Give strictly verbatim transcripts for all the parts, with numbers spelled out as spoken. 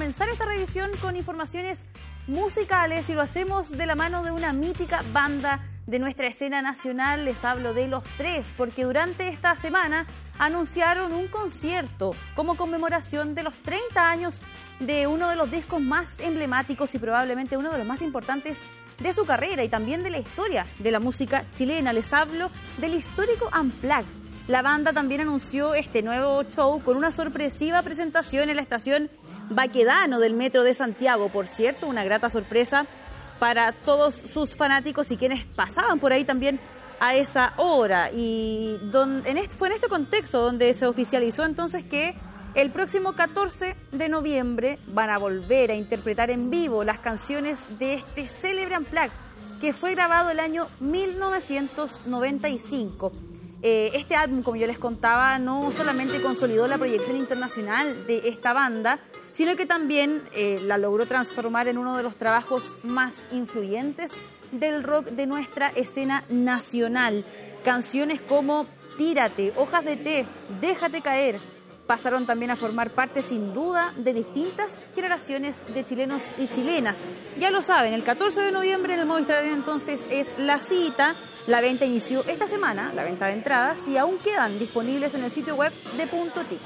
comenzar esta revisión con informaciones musicales y lo hacemos de la mano de una mítica banda de nuestra escena nacional. Les hablo de Los Tres, porque durante esta semana anunciaron un concierto como conmemoración de los treinta años de uno de los discos más emblemáticos y probablemente uno de los más importantes de su carrera y también de la historia de la música chilena. Les hablo del histórico Unplugged. La banda también anunció este nuevo show con una sorpresiva presentación en la estación Baquedano del Metro de Santiago. Por cierto, una grata sorpresa para todos sus fanáticos y quienes pasaban por ahí también a esa hora. Y don, en este, fue en este contexto donde se oficializó entonces que el próximo catorce de noviembre van a volver a interpretar en vivo las canciones de este célebre Unplugged que fue grabado el año mil novecientos noventa y cinco. Eh, este álbum, como yo les contaba, no solamente consolidó la proyección internacional de esta banda, sino que también eh, la logró transformar en uno de los trabajos más influyentes del rock de nuestra escena nacional. Canciones como Tírate, Hojas de té, Déjate caer, pasaron también a formar parte sin duda de distintas generaciones de chilenos y chilenas. Ya lo saben, el catorce de noviembre en el Movistar Arena entonces es la cita. La venta inició esta semana, la venta de entradas, y aún quedan disponibles en el sitio web de Punto Ticket.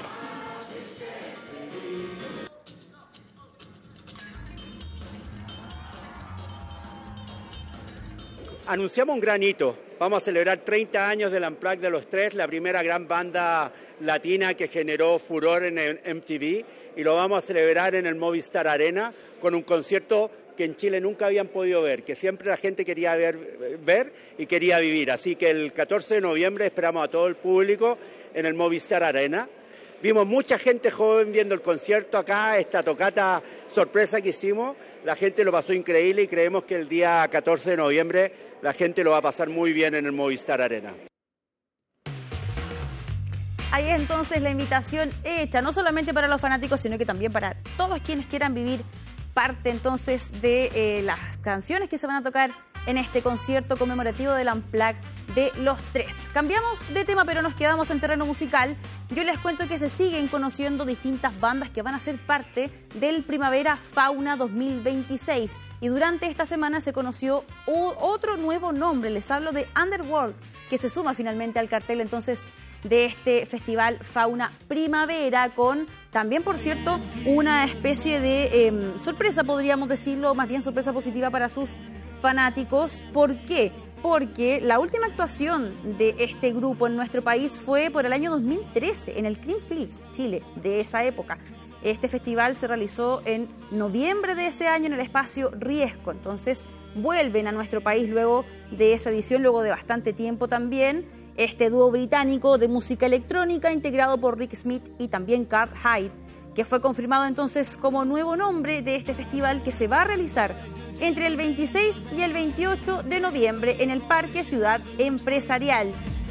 Anunciamos un gran hito. Vamos a celebrar treinta años del Unplugged de Los Tres, la primera gran banda latina que generó furor en el M T V, y lo vamos a celebrar en el Movistar Arena con un concierto que en Chile nunca habían podido ver, que siempre la gente quería ver, ver y quería vivir. Así que el catorce de noviembre esperamos a todo el público en el Movistar Arena. Vimos mucha gente joven viendo el concierto acá, esta tocata sorpresa que hicimos. La gente lo pasó increíble y creemos que el día catorce de noviembre la gente lo va a pasar muy bien en el Movistar Arena. Ahí es entonces la invitación hecha, no solamente para los fanáticos, sino que también para todos quienes quieran vivir parte entonces de eh, las canciones que se van a tocar en este concierto conmemorativo del Unplugged de Los Tres. Cambiamos de tema, pero nos quedamos en terreno musical. Yo les cuento que se siguen conociendo distintas bandas que van a ser parte del Primavera Fauna dos mil veintiséis. Y durante esta semana se conoció otro nuevo nombre. Les hablo de Underworld, que se suma finalmente al cartel entonces de este festival Fauna Primavera, con también, por cierto, una especie de eh, sorpresa, podríamos decirlo, más bien sorpresa positiva para sus fanáticos. ¿Por qué? Porque la última actuación de este grupo en nuestro país fue por el año dos mil trece, en el Greenfields, Chile, de esa época. Este festival se realizó en noviembre de ese año en el espacio Riesco, entonces vuelven a nuestro país luego de esa edición, luego de bastante tiempo también. Este dúo británico de música electrónica integrado por Rick Smith y también Carl Hyde, que fue confirmado entonces como nuevo nombre de este festival que se va a realizar entre el veintiséis y el veintiocho de noviembre en el Parque Ciudad Empresarial.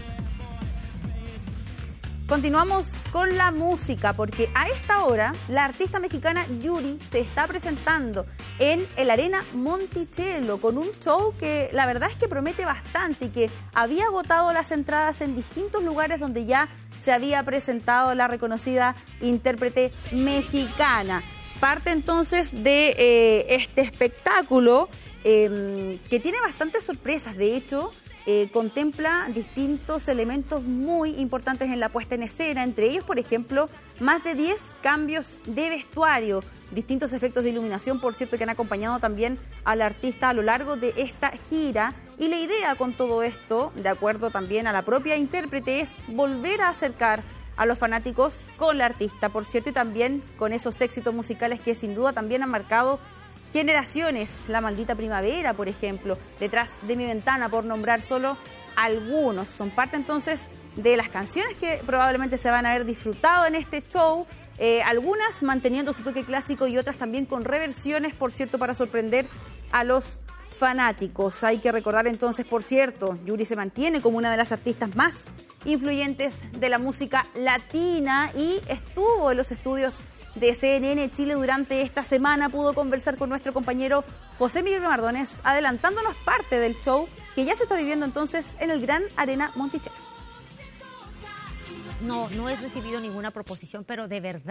Continuamos con la música, porque a esta hora la artista mexicana Yuri se está presentando en el Arena Monticello con un show que la verdad es que promete bastante y que había agotado las entradas en distintos lugares donde ya se había presentado la reconocida intérprete mexicana. Parte entonces de eh, este espectáculo eh, que tiene bastantes sorpresas. De hecho, eh, contempla distintos elementos muy importantes en la puesta en escena, entre ellos, por ejemplo, más de diez cambios de vestuario, distintos efectos de iluminación, por cierto, que han acompañado también al artista a lo largo de esta gira. Y la idea con todo esto, de acuerdo también a la propia intérprete, es volver a acercar a los fanáticos con la artista, por cierto, y también con esos éxitos musicales que sin duda también han marcado generaciones. La Maldita Primavera, por ejemplo, Detrás de mi ventana, por nombrar solo algunos. Son parte entonces de las canciones que probablemente se van a haber disfrutado en este show, eh, algunas manteniendo su toque clásico y otras también con reversiones, por cierto, para sorprender a los fanáticos. Hay que recordar entonces, por cierto, Yuri se mantiene como una de las artistas más influyentes de la música latina y estuvo en los estudios de C N N Chile durante esta semana. Pudo conversar con nuestro compañero José Miguel Mardones, adelantándonos parte del show que ya se está viviendo entonces en el Gran Arena Monticello. No, no he recibido ninguna proposición, pero de verdad,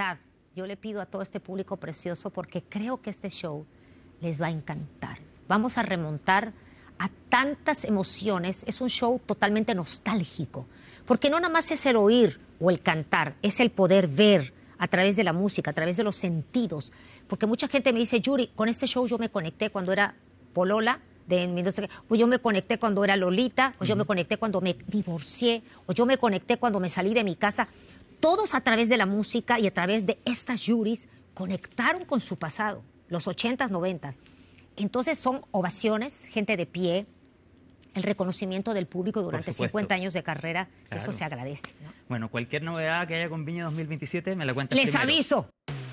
yo le pido a todo este público precioso, porque creo que este show les va a encantar. Vamos a remontar a tantas emociones. Es un show totalmente nostálgico, porque no nada más es el oír o el cantar, es el poder ver a través de la música, a través de los sentidos. Porque mucha gente me dice, Yuri, con este show yo me conecté cuando era polola, de, o yo me conecté cuando era Lolita, o yo me conecté cuando me divorcié, o yo me conecté cuando me salí de mi casa. Todos a través de la música y a través de estas Yuris conectaron con su pasado, los ochentas, noventas. Entonces son ovaciones, gente de pie, el reconocimiento del público durante cincuenta años de carrera, claro. Eso se agradece, ¿no? Bueno, cualquier novedad que haya con Viña dos mil veintisiete me la cuentan Les primero. aviso.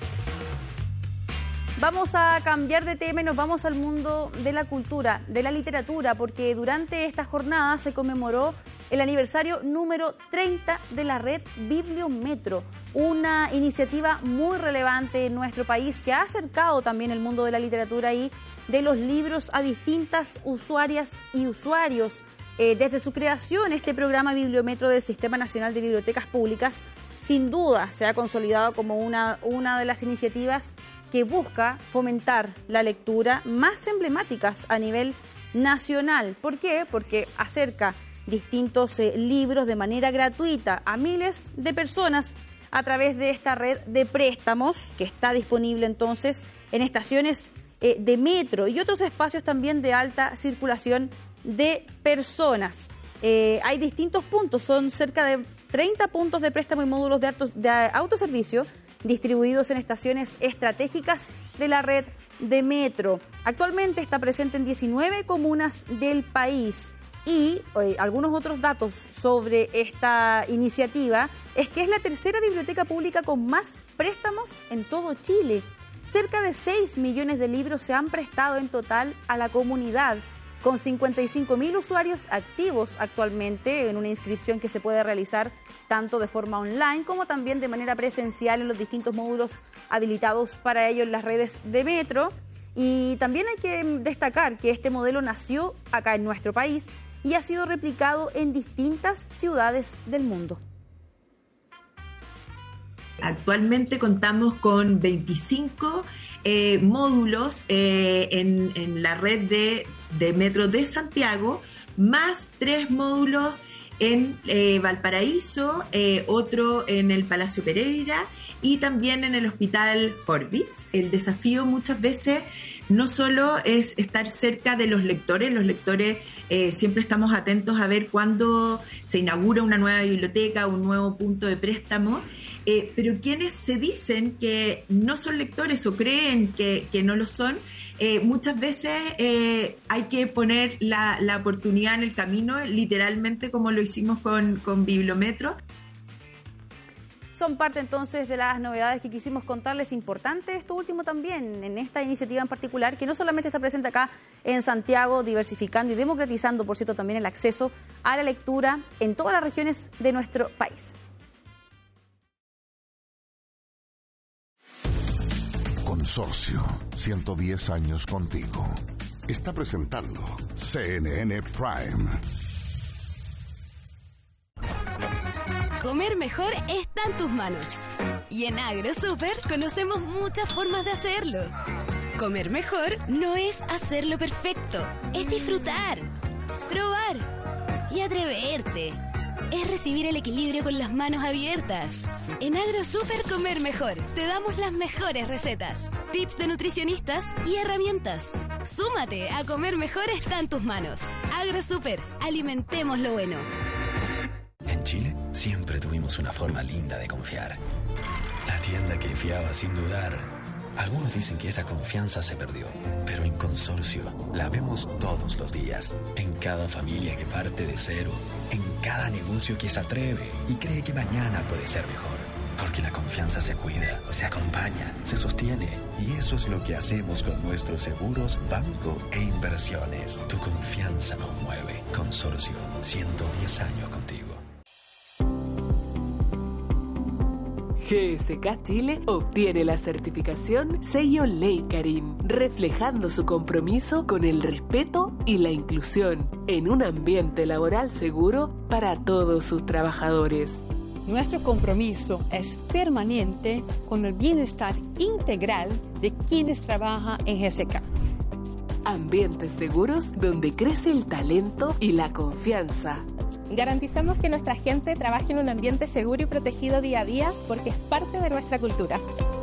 Vamos a cambiar de tema y nos vamos al mundo de la cultura, de la literatura, porque durante esta jornada se conmemoró el aniversario número treinta de la red Bibliometro, una iniciativa muy relevante en nuestro país que ha acercado también el mundo de la literatura y de los libros a distintas usuarias y usuarios. Eh, desde su creación, este programa Bibliometro del Sistema Nacional de Bibliotecas Públicas, sin duda se ha consolidado como una, una de las iniciativas que busca fomentar la lectura más emblemáticas a nivel nacional. ¿Por qué? Porque acerca distintos eh, libros de manera gratuita a miles de personas a través de esta red de préstamos que está disponible entonces en estaciones eh, de metro y otros espacios también de alta circulación de personas. Eh, hay distintos puntos, son cerca de treinta puntos de préstamo y módulos de, autos, de autoservicio distribuidos en estaciones estratégicas de la red de metro. Actualmente está presente en diecinueve comunas del país. Y eh, algunos otros datos sobre esta iniciativa es que es la tercera biblioteca pública con más préstamos en todo Chile. Cerca de seis millones de libros se han prestado en total a la comunidad, con cincuenta y cinco mil usuarios activos actualmente en una inscripción que se puede realizar tanto de forma online como también de manera presencial en los distintos módulos habilitados para ello en las redes de metro. Y también hay que destacar que este modelo nació acá en nuestro país y ha sido replicado en distintas ciudades del mundo. Actualmente contamos con veinticinco eh, módulos eh, en, en la red de, de Metro de Santiago, más tres módulos en eh, Valparaíso, eh, otro en el Palacio Pereira y también en el Hospital Horvitz. El desafío muchas veces no solo es estar cerca de los lectores, los lectores eh, siempre estamos atentos a ver cuándo se inaugura una nueva biblioteca, un nuevo punto de préstamo, eh, pero quienes se dicen que no son lectores o creen que, que no lo son, eh, muchas veces eh, hay que poner la, la oportunidad en el camino, literalmente como lo hicimos con, con Bibliometro. Son parte entonces de las novedades que quisimos contarles. Importante esto último también, en esta iniciativa en particular, que no solamente está presente acá en Santiago, diversificando y democratizando, por cierto, también el acceso a la lectura en todas las regiones de nuestro país. Consorcio, ciento diez años contigo. Está presentando C N N Prime. Comer mejor está en tus manos. Y en AgroSuper conocemos muchas formas de hacerlo. Comer mejor no es hacerlo perfecto, es disfrutar, probar y atreverte. Es recibir el equilibrio con las manos abiertas. En AgroSuper Comer Mejor te damos las mejores recetas, tips de nutricionistas y herramientas. Súmate a Comer Mejor está en tus manos. AgroSuper, alimentemos lo bueno. En Chile siempre tuvimos una forma linda de confiar. La tienda que fiaba sin dudar. Algunos dicen que esa confianza se perdió, pero en Consorcio la vemos todos los días. En cada familia que parte de cero, en cada negocio que se atreve y cree que mañana puede ser mejor. Porque la confianza se cuida, se acompaña, se sostiene. Y eso es lo que hacemos con nuestros seguros, banco e inversiones. Tu confianza nos mueve. Consorcio, ciento diez años contigo. G S K Chile obtiene la certificación Sello Leicarin, reflejando su compromiso con el respeto y la inclusión en un ambiente laboral seguro para todos sus trabajadores. Nuestro compromiso es permanente con el bienestar integral de quienes trabajan en G S K. Ambientes seguros donde crece el talento y la confianza. Garantizamos que nuestra gente trabaje en un ambiente seguro y protegido día a día porque es parte de nuestra cultura.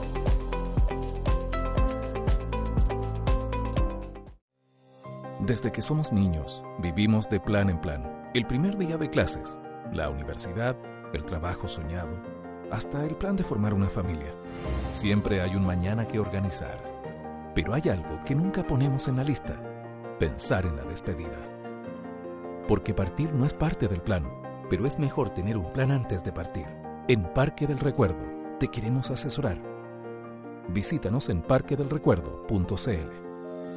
Desde que somos niños, vivimos de plan en plan. El primer día de clases, la universidad, el trabajo soñado, hasta el plan de formar una familia. Siempre hay un mañana que organizar. Pero hay algo que nunca ponemos en la lista: pensar en la despedida. Porque partir no es parte del plan, pero es mejor tener un plan antes de partir. En Parque del Recuerdo te queremos asesorar. Visítanos en parque del recuerdo punto c l.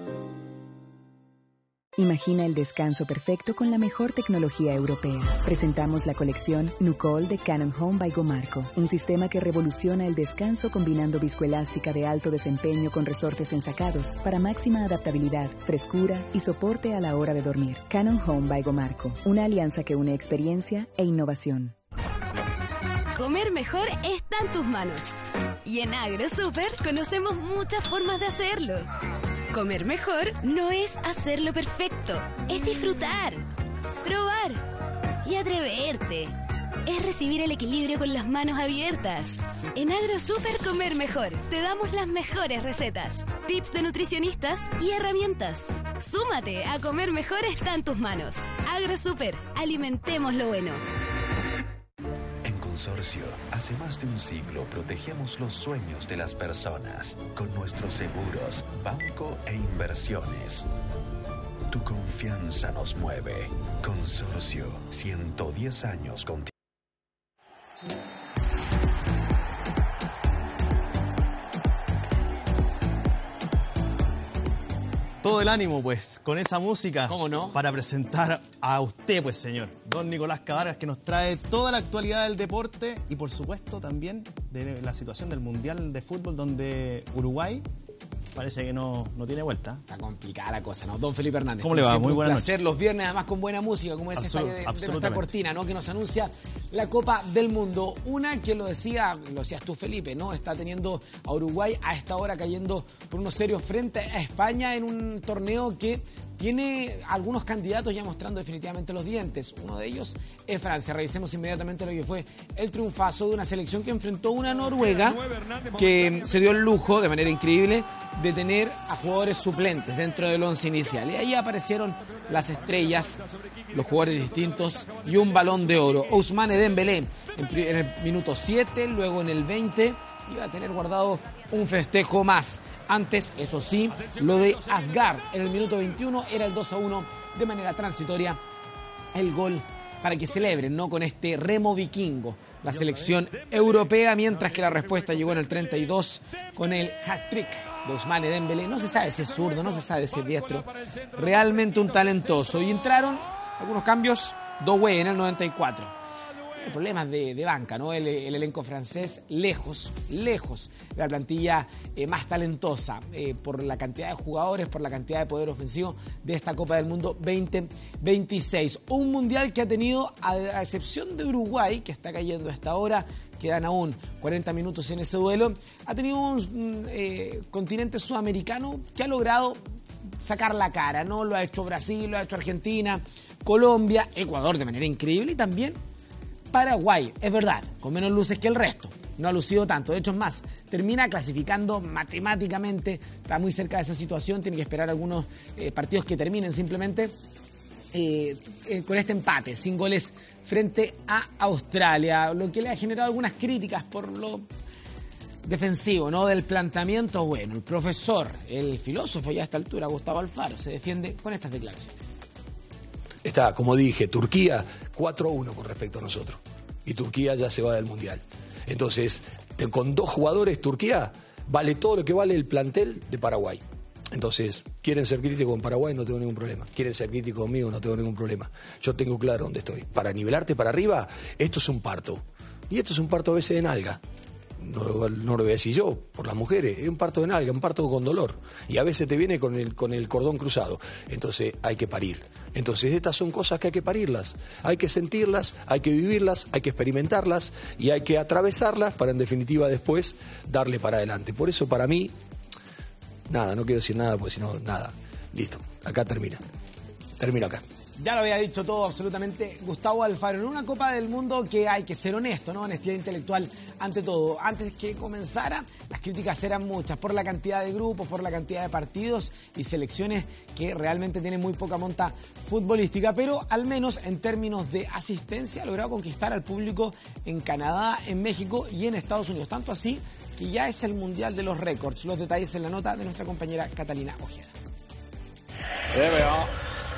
Imagina el descanso perfecto con la mejor tecnología europea. Presentamos la colección Nucol de Cannon Home by Gomarco, un sistema que revoluciona el descanso combinando viscoelástica de alto desempeño con resortes ensacados para máxima adaptabilidad, frescura y soporte a la hora de dormir. Cannon Home by Gomarco, una alianza que une experiencia e innovación. Comer mejor está en tus manos. Y en AgroSuper conocemos muchas formas de hacerlo. Comer mejor no es hacerlo perfecto, es disfrutar, probar y atreverte. Es recibir el equilibrio con las manos abiertas. En AgroSuper Comer Mejor te damos las mejores recetas, tips de nutricionistas y herramientas. Súmate a Comer Mejor está en tus manos. AgroSuper, alimentemos lo bueno. Consorcio, hace más de un siglo protegemos los sueños de las personas con nuestros seguros, banco e inversiones. Tu confianza nos mueve. Consorcio, ciento diez años contigo. Todo el ánimo, pues, con esa música. ¿Cómo no? Para presentar a usted, pues, señor, don Nicolás Cabargas, que nos trae toda la actualidad del deporte y, por supuesto, también de la situación del Mundial de Fútbol, donde Uruguay parece que no, no tiene vuelta. Está complicada la cosa, ¿no? Don Felipe Hernández. ¿Cómo le va? Muy buenas noches. Un placer los viernes, además con buena música, como es esta de, de nuestra cortina, ¿no? Que nos anuncia la Copa del Mundo. Una que lo decía, lo decías tú, Felipe, ¿no? Está teniendo a Uruguay a esta hora cayendo por unos serios frente a España en un torneo que tiene algunos candidatos ya mostrando definitivamente los dientes. Uno de ellos es Francia. Revisemos inmediatamente lo que fue el triunfazo de una selección que enfrentó a una Noruega que se dio el lujo, de manera increíble, de tener a jugadores suplentes dentro del once inicial. Y ahí aparecieron las estrellas, los jugadores distintos y un balón de oro. Ousmane Dembélé en el minuto siete, luego en el veinte iba a tener guardado un festejo más. Antes, eso sí, lo de Asgard en el minuto veintiuno era el dos a uno de manera transitoria. El gol para que celebren, ¿no? Con este remo vikingo la selección europea, mientras que la respuesta llegó en el treinta y dos con el hat-trick de Ousmane Dembélé. No se sabe si es zurdo, no se sabe si es diestro. Realmente un talentoso. Y entraron algunos cambios. Doué en el noventa y cuatro. Problemas de, de banca, ¿no? El, el elenco francés lejos, lejos de la plantilla eh, más talentosa eh, por la cantidad de jugadores, por la cantidad de poder ofensivo de esta Copa del Mundo veinte veintiséis. Un mundial que ha tenido, a, a excepción de Uruguay, que está cayendo a esta hora, quedan aún cuarenta minutos en ese duelo, ha tenido un eh, continente sudamericano que ha logrado sacar la cara, ¿no? Lo ha hecho Brasil, lo ha hecho Argentina, Colombia, Ecuador de manera increíble y también Paraguay, es verdad, con menos luces que el resto, no ha lucido tanto, de hecho es más, termina clasificando matemáticamente, está muy cerca de esa situación, tiene que esperar algunos eh, partidos que terminen simplemente eh, eh, con este empate, sin goles frente a Australia, lo que le ha generado algunas críticas por lo defensivo, ¿no? Del planteamiento. Bueno, el profesor, el filósofo ya a esta altura, Gustavo Alfaro, se defiende con estas declaraciones. Está, como dije, Turquía cuatro a uno con respecto a nosotros. Y Turquía ya se va del Mundial. Entonces, te, con dos jugadores, Turquía vale todo lo que vale el plantel de Paraguay. Entonces, quieren ser críticos con Paraguay, no tengo ningún problema. Quieren ser críticos conmigo, no tengo ningún problema. Yo tengo claro dónde estoy. Para nivelarte para arriba, esto es un parto. Y esto es un parto a veces de nalga. no, no lo voy a decir yo, por las mujeres, es un parto de nalga, un parto con dolor. Y a veces te viene con el, con el cordón cruzado. Entonces hay que parir. Entonces estas son cosas que hay que parirlas. Hay que sentirlas, hay que vivirlas, hay que experimentarlas y hay que atravesarlas para en definitiva después darle para adelante. Por eso para mí, nada, no quiero decir nada porque si no, nada. Listo, acá termina. Termino acá. Ya lo había dicho todo absolutamente Gustavo Alfaro. En una Copa del Mundo que hay que ser honesto, ¿no? Honestidad intelectual ante todo. Antes que comenzara, las críticas eran muchas por la cantidad de grupos, por la cantidad de partidos y selecciones que realmente tienen muy poca monta futbolística. Pero al menos en términos de asistencia ha logrado conquistar al público en Canadá, en México y en Estados Unidos. Tanto así que ya es el Mundial de los récords. Los detalles en la nota de nuestra compañera Catalina Ojeda. There we are.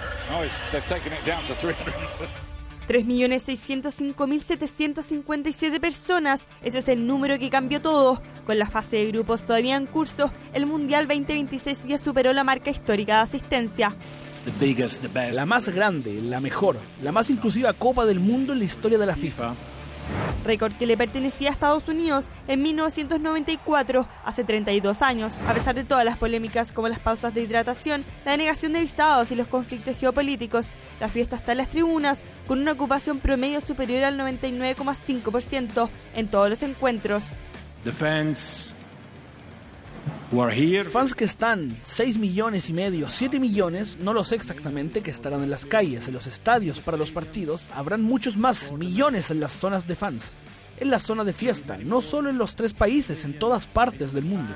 tres millones seiscientos cinco mil setecientos cincuenta y siete personas, ese es el número que cambió todo. Con la fase de grupos todavía en curso, el Mundial veinte veintiséis ya superó la marca histórica de asistencia. La más grande, la mejor, la más inclusiva Copa del Mundo en la historia de la FIFA. Récord que le pertenecía a Estados Unidos en mil novecientos noventa y cuatro, hace treinta y dos años. A pesar de todas las polémicas como las pausas de hidratación, la denegación de visados y los conflictos geopolíticos, la fiesta está en las tribunas, con una ocupación promedio superior al noventa y nueve coma cinco por ciento en todos los encuentros. The fans who are here. Fans que están, seis millones y medio, siete millones, no lo sé exactamente, que estarán en las calles, en los estadios para los partidos. Habrán muchos más, millones en las zonas de fans, en la zona de fiesta, no solo en los tres países, en todas partes del mundo.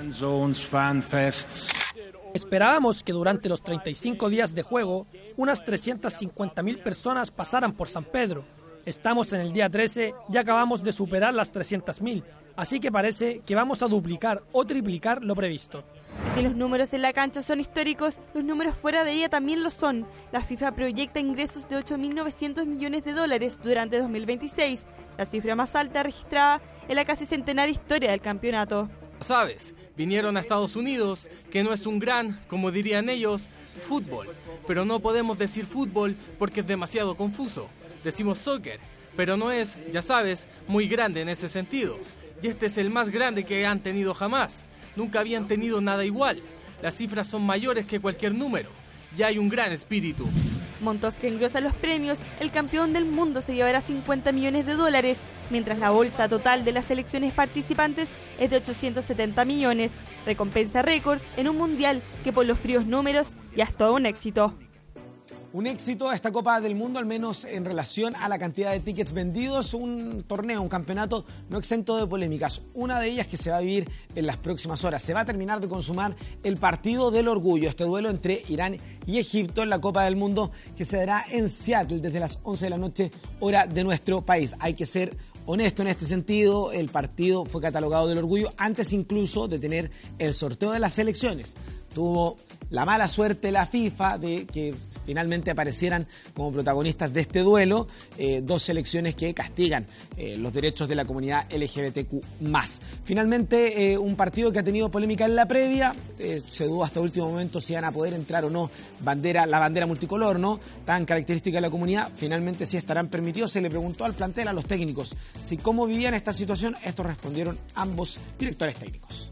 Esperábamos que durante los treinta y cinco días de juego, unas trescientas cincuenta mil personas pasaran por San Pedro. Estamos en el día trece y acabamos de superar las trescientas mil. Así que parece que vamos a duplicar o triplicar lo previsto. Si los números en la cancha son históricos, los números fuera de ella también lo son. La FIFA proyecta ingresos de ocho mil novecientos millones de dólares durante dos mil veintiséis, la cifra más alta registrada en la casi centenaria historia del campeonato. Sabes, vinieron a Estados Unidos, que no es un gran, como dirían ellos, fútbol. Pero no podemos decir fútbol porque es demasiado confuso. Decimos soccer, pero no es, ya sabes, muy grande en ese sentido. Y este es el más grande que han tenido jamás. Nunca habían tenido nada igual. Las cifras son mayores que cualquier número. Ya hay un gran espíritu. Montos que engrosan los premios, el campeón del mundo se llevará cincuenta millones de dólares, mientras la bolsa total de las selecciones participantes es de ochocientos setenta millones. Recompensa récord en un mundial que por los fríos números ya es todo un éxito. Un éxito esta Copa del Mundo, al menos en relación a la cantidad de tickets vendidos. Un torneo, un campeonato no exento de polémicas. Una de ellas que se va a vivir en las próximas horas. Se va a terminar de consumar el partido del orgullo, este duelo entre Irán y Egipto en la Copa del Mundo que se dará en Seattle desde las once de la noche, hora de nuestro país. Hay que ser honesto en este sentido, el partido fue catalogado del orgullo antes incluso de tener el sorteo de las selecciones. Tuvo la mala suerte la FIFA de que finalmente aparecieran como protagonistas de este duelo eh, dos selecciones que castigan eh, los derechos de la comunidad L G B T Q más. Finalmente, eh, un partido que ha tenido polémica en la previa, eh, se dudó hasta el último momento si van a poder entrar o no bandera, la bandera multicolor, ¿no? Tan característica de la comunidad, finalmente sí estarán permitidos. Se le preguntó al plantel, a los técnicos, si cómo vivían esta situación. Estos respondieron ambos directores técnicos.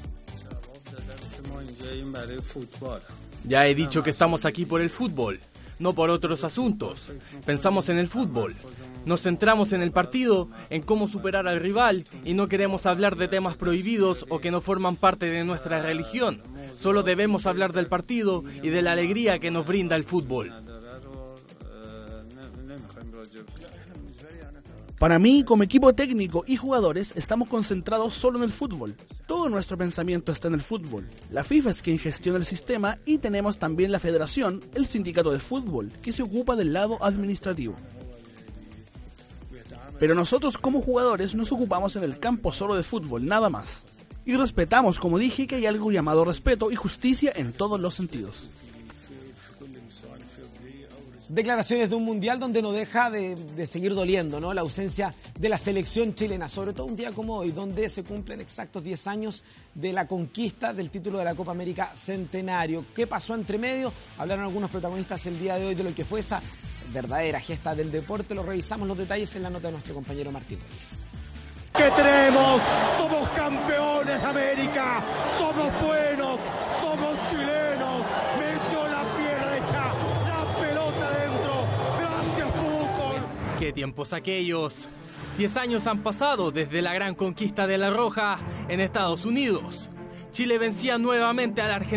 Ya he dicho que estamos aquí por el fútbol, no por otros asuntos. Pensamos en el fútbol. Nos centramos en el partido, en cómo superar al rival y no queremos hablar de temas prohibidos o que no forman parte de nuestra religión. Solo debemos hablar del partido y de la alegría que nos brinda el fútbol. Para mí, como equipo técnico y jugadores, estamos concentrados solo en el fútbol. Todo nuestro pensamiento está en el fútbol. La FIFA es quien gestiona el sistema y tenemos también la federación, el sindicato de fútbol, que se ocupa del lado administrativo. Pero nosotros como jugadores nos ocupamos en el campo solo de fútbol, nada más. Y respetamos, como dije, que hay algo llamado respeto y justicia en todos los sentidos. Declaraciones de un mundial donde no deja de, de seguir doliendo, ¿no? La ausencia de la selección chilena, sobre todo un día como hoy, donde se cumplen exactos diez años de la conquista del título de la Copa América Centenario. ¿Qué pasó entre medio? Hablaron algunos protagonistas el día de hoy de lo que fue esa verdadera gesta del deporte. Lo revisamos los detalles en la nota de nuestro compañero Martín Reyes. que tenemos. Somos campeones, América. Somos buenos, somos chilenos. Metió la pierna derecha, la pelota dentro. Gracias, fútbol. ¿Qué tiempos aquellos? Diez años han pasado desde la gran conquista de La Roja en Estados Unidos. Chile vencía nuevamente a la Argentina